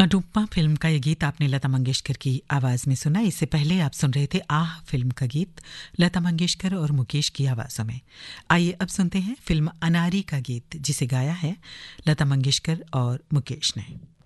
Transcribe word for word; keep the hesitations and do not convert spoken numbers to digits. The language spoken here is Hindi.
अनुपमा फिल्म का ये गीत आपने लता मंगेशकर की आवाज़ में सुना। इससे पहले आप सुन रहे थे आह फिल्म का गीत लता मंगेशकर और मुकेश की आवाज़ों में। आइए अब सुनते हैं फिल्म अनारी का गीत, जिसे गाया है लता मंगेशकर और मुकेश ने।